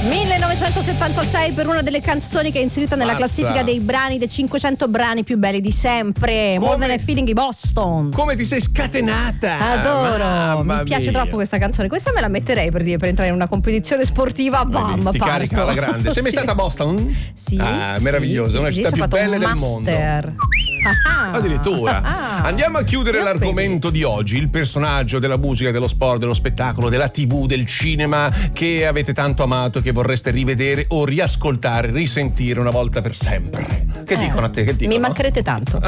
1976 per una delle canzoni che è inserita nella classifica dei brani, dei 500 brani più belli di sempre. More Than a Feeling di Boston. Come ti sei scatenata? Adoro, Mamma mi piace mia. troppo questa canzone. Questa me la metterei per entrare in una competizione sportiva. Bam, ti parto. carica alla grande. Sei mai stata a Boston? Sì. Meravigliosa, una città ci più ho fatto belle un del master. mondo. Addirittura. Andiamo a chiudere l'argomento di oggi, il personaggio della musica, dello sport, dello spettacolo, della TV, del cinema che avete tanto amato, che vorreste rivedere o riascoltare, risentire una volta per sempre. Che dicono a te? Che dicono? Mi mancherete tanto.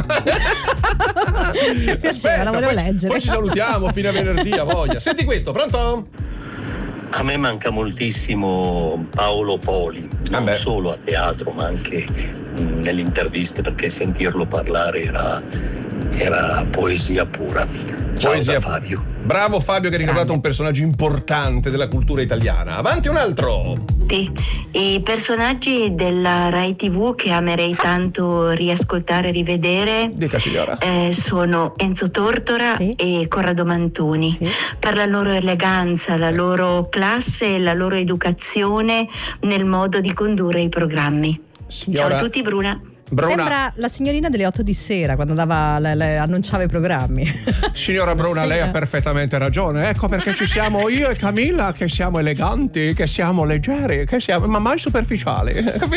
Mi piaceva, la volevo leggere. Poi ci salutiamo fino a venerdì, a voglia. Senti questo, pronto? A me manca moltissimo Paolo Poli, non solo a teatro ma anche nelle interviste, perché sentirlo parlare era poesia pura. Ciao da Fabio. Bravo Fabio, che ha ricordato un personaggio importante della cultura italiana. Avanti un altro. I personaggi della Rai TV che amerei tanto riascoltare e rivedere sono Enzo Tortora e Corrado Mantoni, per la loro eleganza, la loro classe e la loro educazione nel modo di condurre i programmi. Ciao a tutti, Bruna. Sembra la signorina delle 8 di sera quando annunciava i programmi. Signora Bruna, lei ha perfettamente ragione. Ecco perché ci siamo io e Camilla, che siamo eleganti, che siamo leggeri, che siamo ma mai superficiali.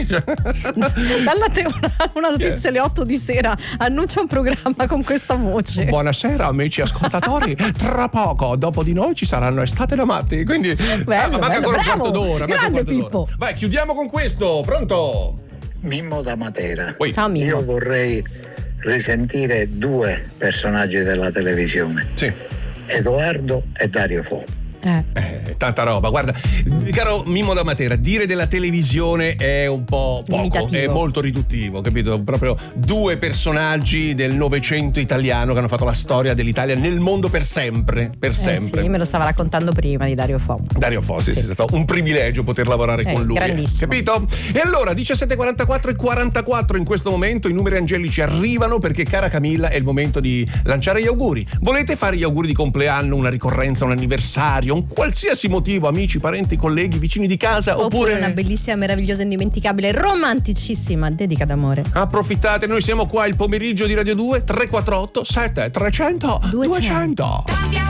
Dalla te una notizia alle 8 di sera, annuncia un programma con questa voce. Buonasera amici ascoltatori, tra poco dopo di noi ci saranno Estate da Matti. Quindi manca ancora un quarto d'ora. Grande Pippo. Vai, chiudiamo con questo. Pronto? Mimmo da Matera. Ciao Mimmo. Io vorrei risentire due personaggi della televisione. Edoardo e Dario Fo. Tanta roba. Guarda, caro Mimmo da Matera, dire della televisione è un po' poco, limitativo. è molto riduttivo, capito? Proprio due personaggi del Novecento italiano che hanno fatto la storia dell'Italia nel mondo per sempre. Per sempre. Sì, me lo stava raccontando prima di Dario Fo. Dario Fo, sì, è stato un privilegio poter lavorare con lui. Grandissimo. Capito? E allora, 17:44 e 44 in questo momento, i numeri angelici arrivano perché, cara Camilla, è il momento di lanciare gli auguri. Volete fare gli auguri di compleanno, una ricorrenza, un anniversario, un qualsiasi motivo, amici, parenti, colleghi, vicini di casa, oppure una bellissima, meravigliosa, indimenticabile, romanticissima dedica d'amore. Approfittate, noi siamo qua il pomeriggio di Radio 2, 348 7300 200.